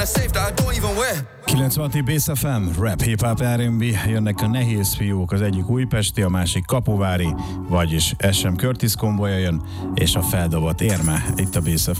90 Bass FM, rap, hip-hop, R&B, jönnek a nehéz fiúk, az egyik újpesti, a másik kapuvári, vagyis SM Curtis kombolya jön, és a feldobott érme itt a Bass FM-en.